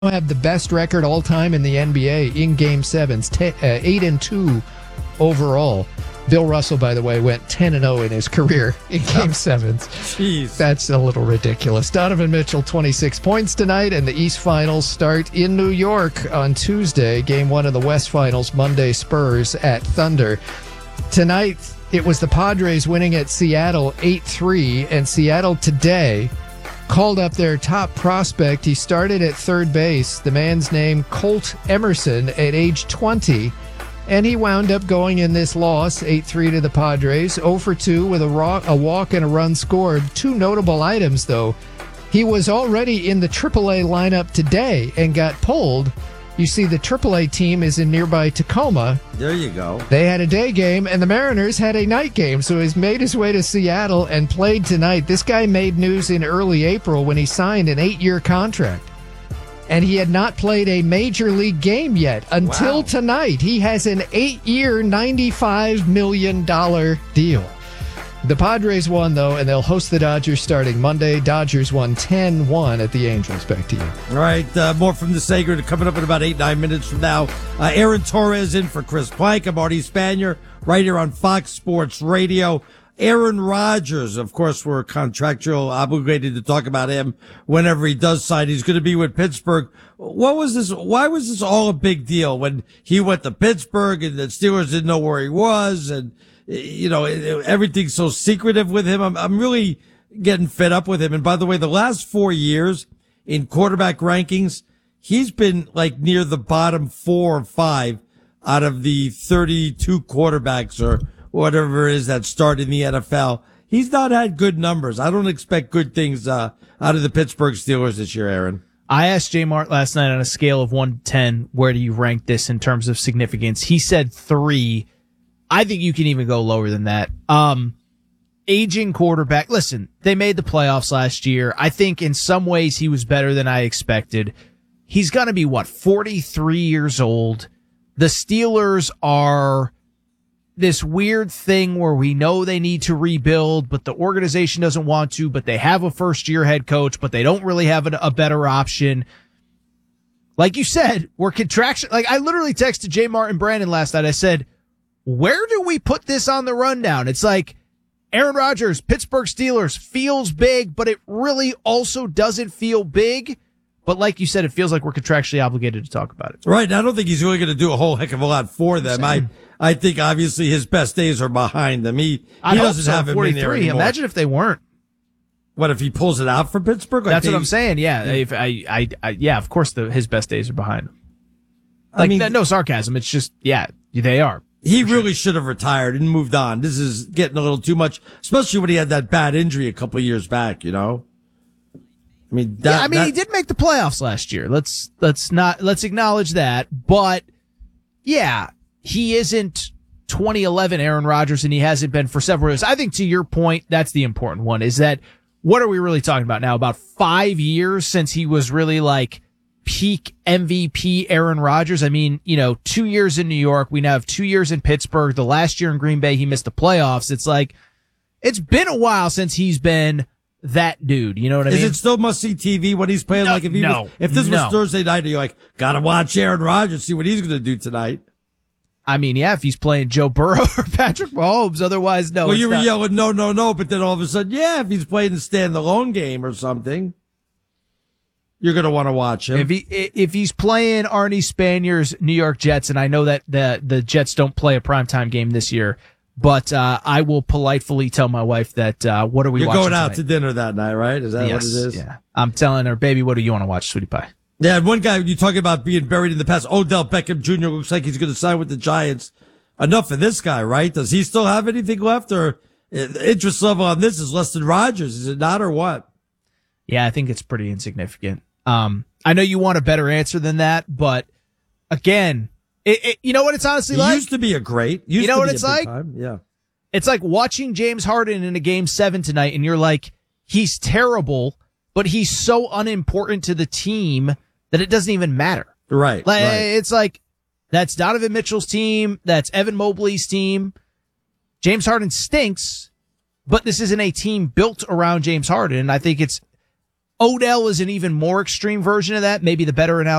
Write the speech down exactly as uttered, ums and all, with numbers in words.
have the best record all time in the N B A in Game Sevens, ten, uh, eight and two overall. Bill Russell, by the way, went ten and zero in his career in Game Sevens. Jeez, that's a little ridiculous. Donovan Mitchell, twenty-six points tonight, and the East Finals start in New York on Tuesday. Game one of the West Finals, Monday. Spurs at Thunder. Tonight, it was the Padres winning at Seattle eight three, and Seattle today called up their top prospect. He started at third base. The man's name, Colt Emerson, at age twenty. And he wound up going in this loss, eight three to the Padres, zero for two with a, raw, a walk and a run scored. Two notable items, though. He was already in the triple A lineup today and got pulled. You see, the triple A team is in nearby Tacoma. There you go. They had a day game, and the Mariners had a night game, so he's made his way to Seattle and played tonight. This guy made news in early April when he signed an eight-year contract. And he had not played a major league game yet until Wow. tonight. He has an eight-year, ninety-five million dollars deal. The Padres won, though, and they'll host the Dodgers starting Monday. Dodgers won ten one at the Angels. Back to you. All right, uh, more from the Sager coming up in about eight, nine minutes from now. Uh, Aaron Torres in for Chris Plank. I'm Marty Spanier right here on Fox Sports Radio. Aaron Rodgers, of course, we're contractual obligated to talk about him whenever he does sign. He's going to be with Pittsburgh. What was this? Why was this all a big deal when he went to Pittsburgh and the Steelers didn't know where he was? And, you know, everything's so secretive with him. I'm, I'm really getting fed up with him. And by the way, the last four years in quarterback rankings, he's been like near the bottom four or five out of the thirty-two quarterbacks or whatever it is that start in the N F L. He's not had good numbers. I don't expect good things uh, out of the Pittsburgh Steelers this year, Aaron. I asked J Mart last night on a scale of one to ten, where do you rank this in terms of significance? He said three. I think you can even go lower than that. Um, aging quarterback. Listen, they made the playoffs last year. I think in some ways he was better than I expected. He's going to be, what, forty-three years old. The Steelers are this weird thing where we know they need to rebuild, but the organization doesn't want to, but they have a first year head coach, but they don't really have a, a better option. Like you said, we're contraction. Like I literally texted J. Martin Brandon last night. I said, where do we put this on the rundown? It's like Aaron Rodgers, Pittsburgh Steelers feels big, but it really also doesn't feel big. But like you said, it feels like we're contractually obligated to talk about it. Right. I don't think he's really going to do a whole heck of a lot for them. I, I think obviously his best days are behind them. He, I he doesn't so, have him in there anymore. Imagine if they weren't. What if he pulls it out for Pittsburgh? Like That's they, what I'm saying. Yeah. Yeah. If I, I, I, yeah, of course the, his best days are behind him. Like, I mean, no sarcasm. It's just, yeah, they are. He really should have retired and moved on. This is getting a little too much, especially when he had that bad injury a couple of years back, you know? I mean, that, yeah, I mean, that, he did make the playoffs last year. Let's, let's not, let's acknowledge that. But yeah, he isn't twenty eleven Aaron Rodgers and he hasn't been for several years. I think to your point, that's the important one is that what are we really talking about now? About five years since he was really like peak M V P Aaron Rodgers. I mean, you know, two years in New York. We now have two years in Pittsburgh. The last year in Green Bay, he missed the playoffs. It's like, it's been a while since he's been that dude. You know what I is mean? Is it still must-see T V when he's playing? No, like if he no, was, if this no. was Thursday night, you're like, gotta watch Aaron Rodgers, see what he's gonna do tonight. I mean, yeah, if he's playing Joe Burrow or Patrick Mahomes, otherwise, no. Well, you were not. yelling, no, no, no, but then all of a sudden, yeah, if he's playing the stand-alone game or something, you're going to want to watch him. If he if he's playing Arnie Spanier's New York Jets, and I know that the the Jets don't play a primetime game this year, but uh, I will politely tell my wife that uh, what are we You're watching going out tonight? to dinner that night, right? Is that yes, what it is? Yeah. I'm telling her, baby, what do you want to watch, sweetie pie? Yeah, and one guy, you talking about being buried in the past, Odell Beckham Junior looks like he's going to sign with the Giants. Enough of this guy, right? Does he still have anything left, or the interest level on this is less than Rodgers? Is it not, or what? Yeah, I think it's pretty insignificant. Um, I know you want a better answer than that, but again, it, it, you know what it's honestly he like? Used to be a great. Used you know to what be it's a big like? Time. Yeah. It's like watching James Harden in a game seven tonight, and you're like, he's terrible, but he's so unimportant to the team that it doesn't even matter. Right. Like, right. It's like, that's Donovan Mitchell's team. That's Evan Mobley's team. James Harden stinks, but this isn't a team built around James Harden. And I think it's Odell is an even more extreme version of that. Maybe the better analogy